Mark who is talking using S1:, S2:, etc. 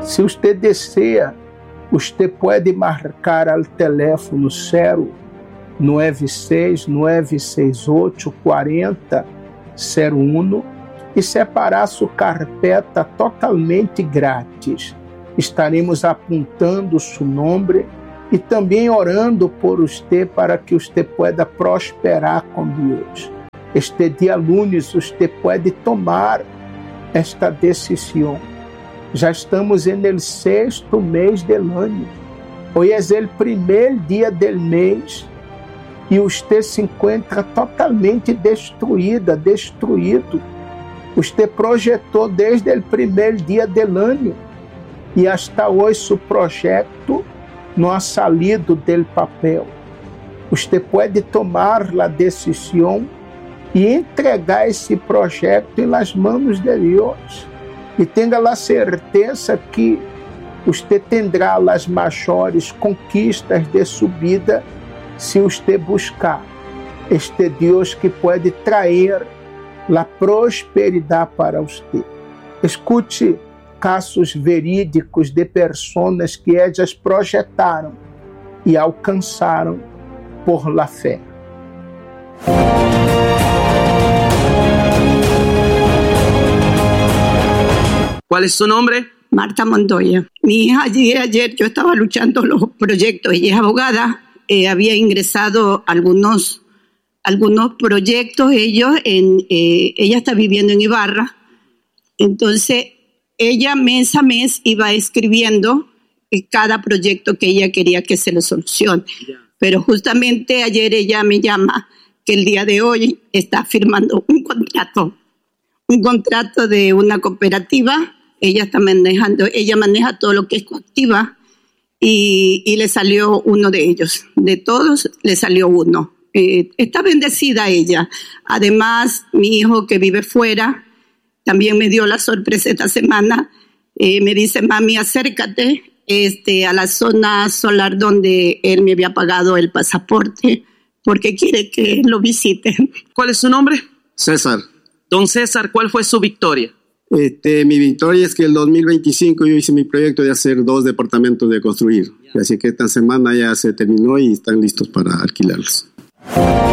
S1: Se você deseja, você pode marcar ao telefone 09668 4001 e separar sua carpeta totalmente grátis. Estaremos apontando seu nome e também orando por você para que você pueda prosperar com Deus. Este dia lunes você pode tomar esta decisão. Já estamos no 6º mês do ano. Hoje é o primeiro dia do mês e você se encontra totalmente destruído. Você projetou desde o primeiro dia do ano e hasta hoje seu projeto não ha salido do papel. Você pode tomar a decisão e entregar esse projeto nas mãos de Deus. E tenha a certeza que você terá as maiores conquistas de sua vida se você buscar este Deus que pode trazer a prosperidade para você. Escute casos verídicos de pessoas que elas projetaram e alcançaram por la fé.
S2: ¿Cuál es su nombre?
S3: Marta Montoya. Mi hija ayer yo estaba luchando los proyectos. Ella es abogada. Había ingresado algunos proyectos. Ella está viviendo en Ibarra. Entonces, ella mes a mes iba escribiendo cada proyecto que ella quería que se lo solucione. Pero justamente ayer ella me llama que el día de hoy está firmando un contrato de una cooperativa. Ella maneja todo lo que es coactiva y le salió uno de ellos. De todos le salió uno. Está bendecida ella. Además, mi hijo que vive fuera también me dio la sorpresa esta semana. Me dice, mami, acércate a la zona solar donde él me había pagado el pasaporte porque quiere que lo visite.
S2: ¿Cuál es su nombre?
S4: César.
S2: Don César, ¿cuál fue su victoria?
S4: Mi victoria es que el 2025 yo hice mi proyecto de hacer 2 departamentos de construir. Así que esta semana ya se terminó y están listos para alquilarlos.